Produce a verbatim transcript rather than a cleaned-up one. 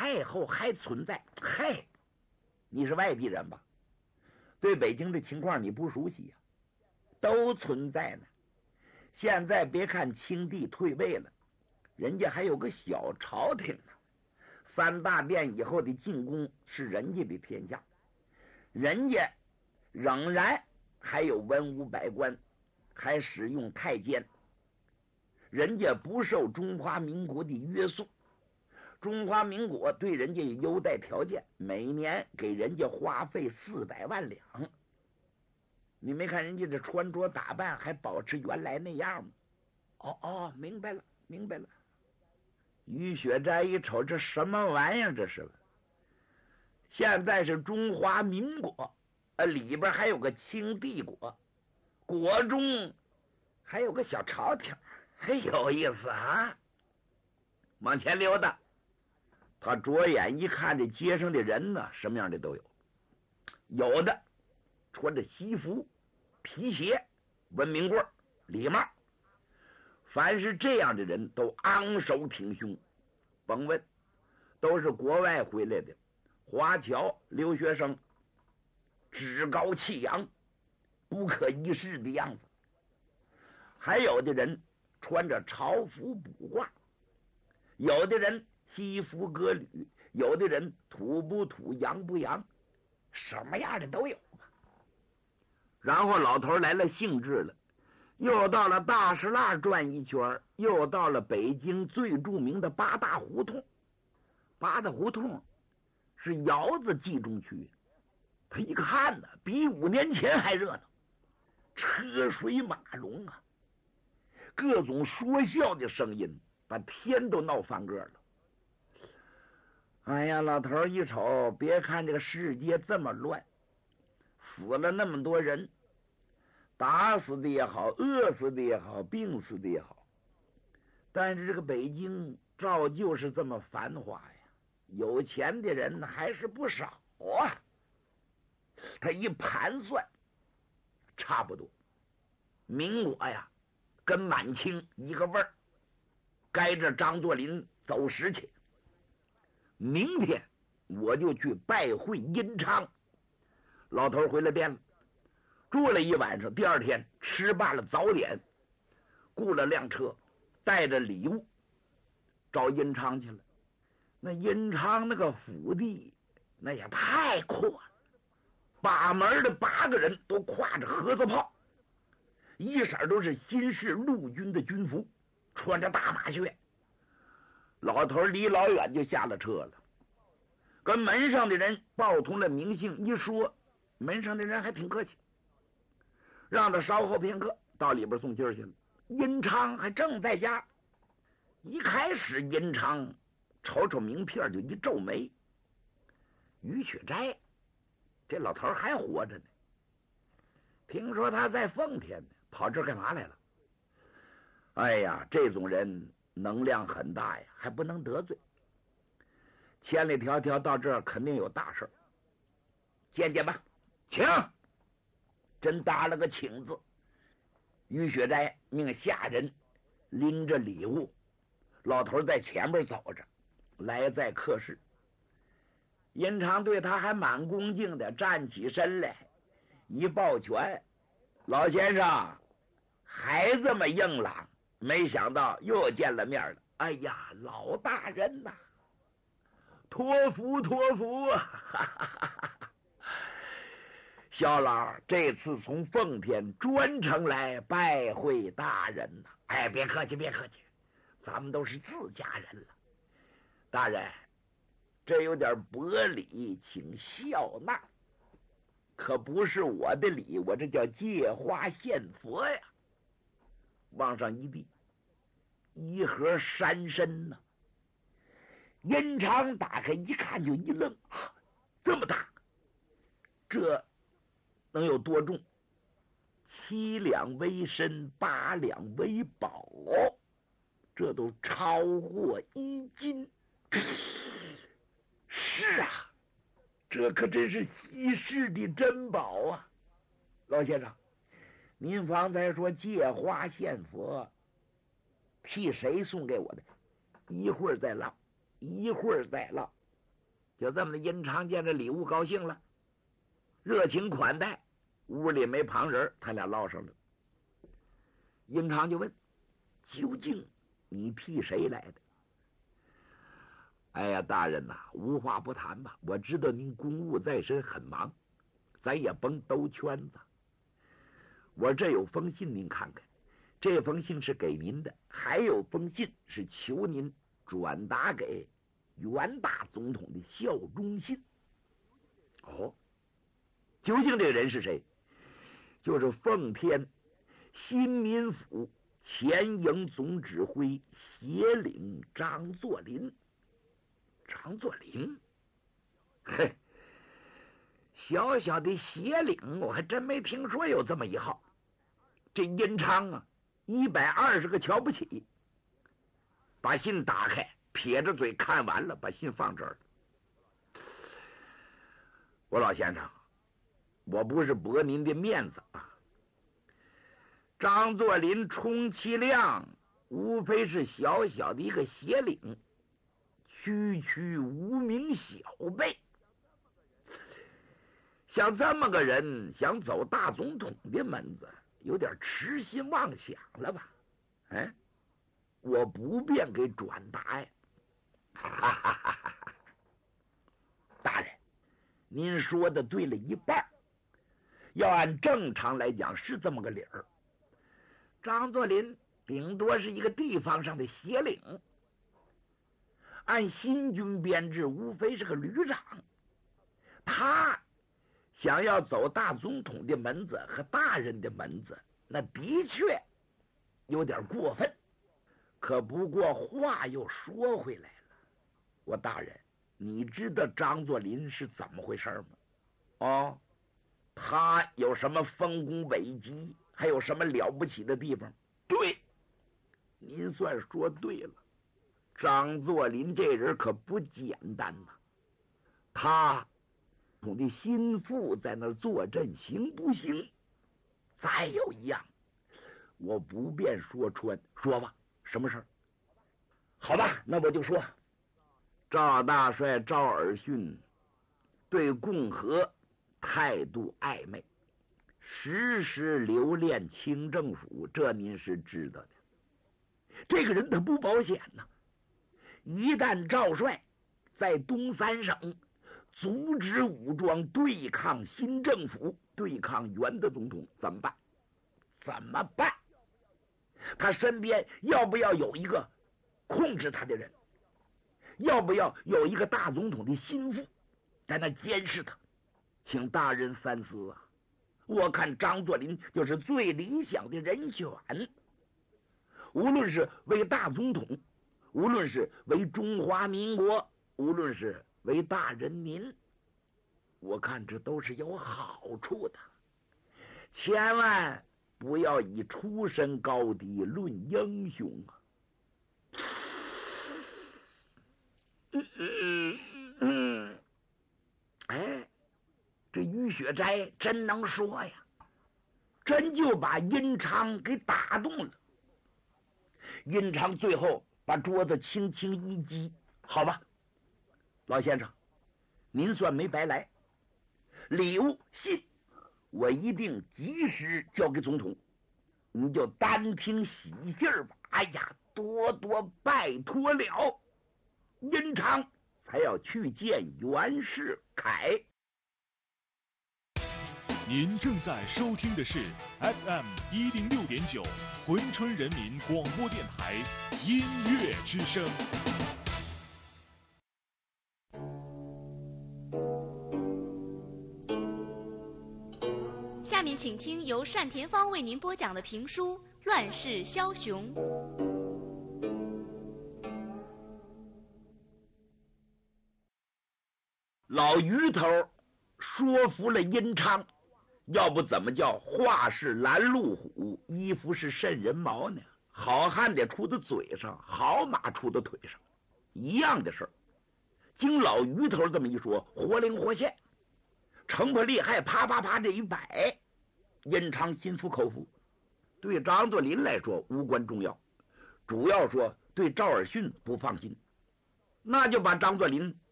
年以后还存在。嘿，你是外地人吧？对北京的情况你不熟悉呀、啊？都存在呢。现在别看清帝退位了，人家还有个小朝廷呢。三大变以后的进攻是人家的天下，人家仍然还有文武百官，还使用太监，人家不受中华民国的约束。中华民国对人家有优待条件，每年给人家花费四百万两。你没看人家的穿着打扮还保持原来那样吗？哦哦，明白了，明白了。于雪斋一瞅，这什么玩意儿？这是现在是中华民国，呃，里边还有个清帝国，国中还有个小朝廷，很有意思啊。往前溜达，他着眼一看，这街上的人呢，什么样的都有，有的穿着西服、皮鞋、文明棍、礼帽，凡是这样的人都昂首挺胸。甭问，都是国外回来的华侨留学生，趾高气扬，不可一世的样子。还有的人穿着朝服卜卦，有的人西服革履，有的人土不土洋不洋，什么样的都有吧。然后老头来了兴致了，又到了大石栏转一圈，又到了北京最著名的八大胡同。八大胡同是窑子集中区，他一看呢，比五年前还热闹，车水马龙啊，各种说笑的声音把天都闹翻个了。哎呀，老头一瞅，别看这个世界这么乱，死了那么多人，打死的也好，饿死的也好，病死的也好，但是这个北京照旧是这么繁华呀，有钱的人还是不少啊。他一盘算，差不多民国呀跟满清一个味儿，该着张作霖走时去。明天我就去拜会殷昌。老头回了店了，住了一晚上，第二天吃罢了早点，雇了辆车，带着礼物找殷昌去了。那殷昌那个府邸那也太阔了，把门的八个人都挎着盒子炮，一色都是新式陆军的军服，穿着大马靴。老头离老远就下了车了，跟门上的人报通了名姓，一说门上的人还挺客气，让他稍后片刻到里边送信去了。殷昌还正在家，一开始殷昌瞅瞅名片就一皱眉，于雪斋这老头还活着呢，听说他在奉天呢，跑这儿干嘛来了？哎呀，这种人能量很大呀，还不能得罪，千里迢迢到这儿肯定有大事，见见吧，请。真搭了个请字。于雪斋命下人拎着礼物，老头在前面走着，来在客室。殷昌对他还蛮恭敬的，站起身来一抱拳，老先生还这么硬朗，没想到又见了面了。哎呀，老大人呐、啊，托福托福啊！哈哈哈哈，小老这次从奉天专程来拜会大人呐、啊！哎，别客气，别客气，咱们都是自家人了。大人，这有点薄礼，请笑纳。可不是我的礼，我这叫借花献佛呀。往上一递，一盒山参呢、啊。殷昌打开一看就一愣，啊，这么大，这能有多重？七两为参，八两为宝，这都超过一斤。是啊，这可真是稀世的珍宝啊！老先生，您方才说借花献佛，替谁送给我的？一会儿再唠，一会儿再唠。 就这么的，殷常见着礼物高兴了，热情款待，屋里没旁人，他俩唠上了。殷常就问：究竟你替谁来的？哎呀，大人呐、啊，无话不谈吧。我知道您公务在身，很忙，咱也甭兜圈子。我这有封信，您看看。这封信是给您的，还有封信是求您转达给袁大总统的效忠信。哦，究竟这个人是谁？就是奉天新民府前营总指挥协领张作霖。张作霖，嘿，小小的协领，我还真没听说有这么一号。这殷常啊，一百二十个瞧不起。把信打开，撇着嘴看完了，把信放这儿了。我老先生，我不是驳您的面子啊。张作霖充其量无非是小小的一个协领，区区无名小辈。像这么个人想走大总统的门子，有点痴心妄想了吧？哎，我不便给转达呀。哈哈哈哈哈！大人，您说的对了一半。要按正常来讲是这么个理儿。张作霖顶多是一个地方上的协领，按新军编制无非是个旅长。他想要走大总统的门子和大人的门子，那的确有点过分。可不过话又说回来了，我大人，你知道张作霖是怎么回事吗？哦，他有什么丰功伟绩，还有什么了不起的地方？对，您算说对了。张作霖这人可不简单呐、啊，他我的心腹在那儿坐镇，行不行？再有一样，我不便说穿，说吧，什么事儿？好吧，那我就说，赵大帅赵尔巽对共和态度暧昧，时时留恋清政府，这您是知道的。这个人他不保险呐、啊，一旦赵帅在东三省组织武装对抗新政府，对抗袁的总统，怎么办？怎么办？他身边要不要有一个控制他的人？要不要有一个大总统的心腹在那监视他？请大人三思啊！我看张作霖就是最理想的人选，无论是为大总统，无论是为中华民国，无论是为大人民，我看这都是有好处的。千万不要以出身高低论英雄啊！嗯嗯嗯，哎，这于雪斋真能说呀，真就把殷常给打动了。殷常最后把桌子轻轻一击，好吧，老先生，您算没白来。礼物信我一定及时交给总统，你就单听喜信吧。哎呀，多多拜托了。殷常才要去见袁世凯。 您正在收听的是 F M 一零六点九珲春人民广播电台音乐之声。 下面请听由单田芳为您播讲的评书《乱世枭雄》。 老于头说服了殷常，要不怎么叫话是拦路虎，衣服是瘆人毛呢？好汉得出到嘴上，好马出到腿上，一样的事儿。经老于头这么一说，活灵活现，成破厉害，啪啪啪这一摆，殷常心服口服。对张作霖来说无关重要，主要说对赵尔巽不放心，那就把张作霖